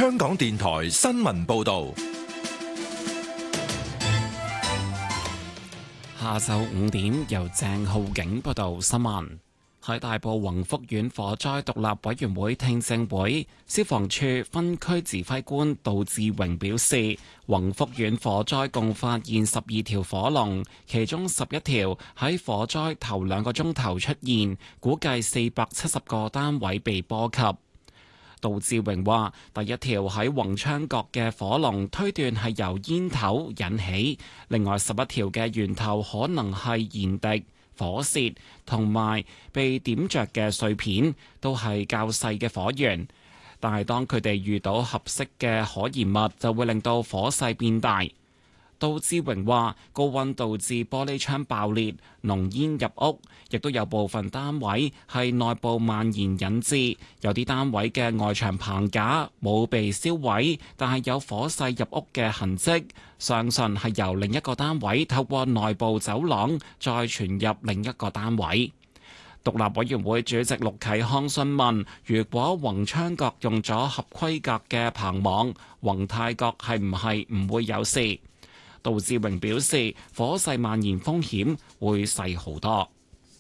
香港電台新聞報道。 下晝5點，由鄭浩景報道新聞。喺大埔宏福苑火災獨立委員會聽證會，消防處分區指揮官杜志榮表示，宏福苑火災共發現12條火龍，其中11條喺火災頭2個鐘頭出現，估計470個單位被波及。杜志榮話：第一條喺宏昌閣嘅火龍推斷係由煙頭引起，另外11條嘅源頭可能係燃滴、火舌同埋被點着嘅碎片，都係較細嘅火源。但係當佢哋遇到合適嘅可燃物，就會令到火勢變大。杜志榮話：高溫導致玻璃窗爆裂，濃煙入屋，亦都有部分單位係內部蔓延引致，有啲單位嘅外牆棚架冇被燒毀，但係有火勢入屋嘅痕跡，相信係由另一個單位透過內部走廊再傳入另一個單位。獨立委員會主席陸啟康詢問：如果宏昌閣用咗合規格嘅棚網，宏泰閣係唔係唔會有事？杜志榮表示，火勢蔓延風險會細好多。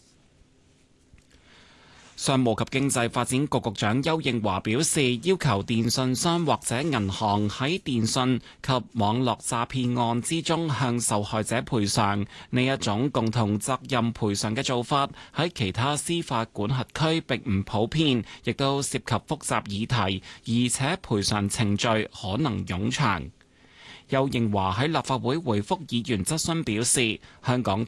商務及經濟發展局局長邱應華表示，要求電信商或者銀行喺電信及網絡詐騙案之中向受害者賠償，呢一種共同責任賠償嘅做法喺其他司法管轄區並唔普遍，亦都涉及複雜議題，而且賠償程序可能冗長。邱應華喺立法會回覆議員質詢表示，香港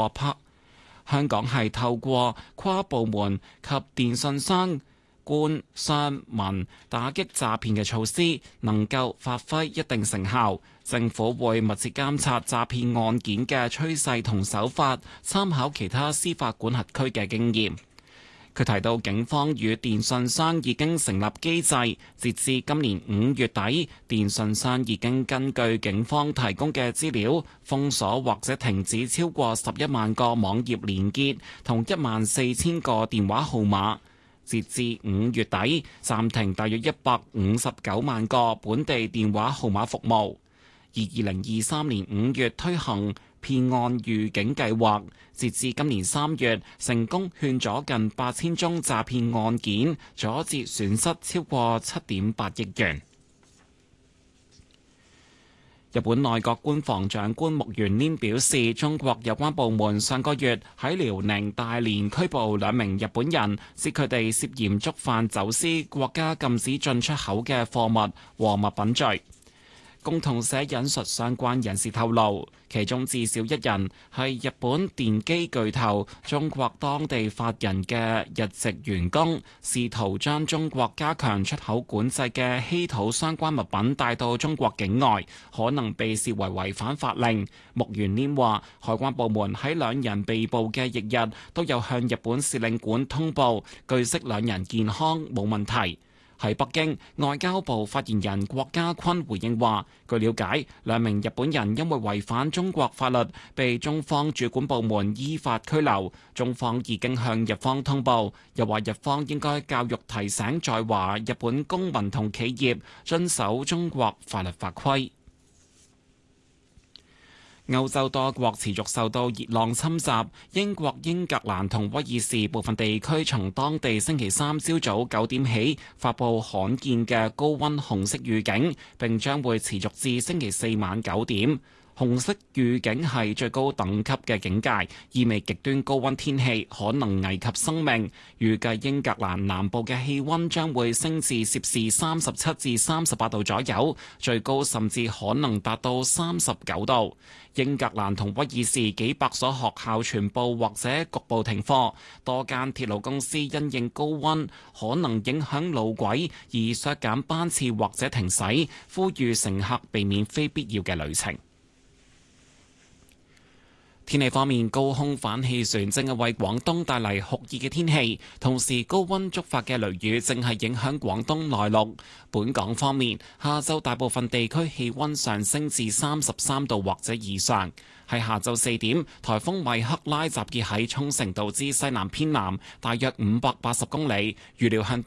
係透過跨部門及電信商、官、商、民打擊詐騙嘅措施，能夠發揮一定成效。政府會密切監察詐騙案件嘅趨勢同手法，參考其他司法管轄區嘅經驗。佢提到，警方與電信商已經成立機制，截至今年5月底，電信商已經根據警方提供嘅資料，封鎖或者停止超過11萬個網頁連結同14000個電話號碼。截至5月底，暫停大約159萬個本地電話號碼服務。而2023年5月推行騙案預警計劃，截至今年3月，成功勸阻近8000宗詐騙案件，阻截損失超過7.8億元。日本內閣官房長官木原稔表示，中國有關部門上個月喺遼寧大連拘捕2名日本人，指佢哋涉嫌觸犯走私國家禁止進出口嘅貨物和物品罪。共同社引述相關人士透露，其中至少1人係日本電機巨頭中國當地法人嘅日籍員工，試圖將中國加強出口管制嘅稀土相關物品帶到中國境外，可能被視為違反法令。木原稔話，海關部門喺2人被捕嘅翌日都有向日本使領館通報，據悉2人健康冇問題。喺北京，外交部發言人郭家坤回應話，據了解，2名日本人因為違反中國法律，被中方主管部門依法拘留，中方已經向日方通報，又話日方應該教育提醒在華日本公民同企業遵守中國法律法規。歐洲多國持續受到熱浪侵襲，英國、英格蘭同威爾士部分地區從當地星期3朝早9點起發布罕見嘅高溫紅色預警，並將會持續至星期4晚9點。紅色預警係最高等級嘅警戒，意味極端高溫天氣可能危及生命。預計英格蘭南部嘅氣溫將會升至攝氏37至38度左右，最高甚至可能達到39度。英格蘭同威爾士幾百所學校全部或者局部停課，多間鐵路公司因應高溫可能影響路軌而削減班次或者停駛，呼籲乘客避免非必要嘅旅程。天氣方面，高空反氣旋正係為廣東帶嚟酷熱嘅天氣，同時高溫觸發嘅雷雨正係影響廣東內陸。本港方面，下晝大部分地區氣溫上升至33度或者以上。喺下晝4點，颱風米克拉集結喺沖繩島之西南偏南，大約580公里，預料向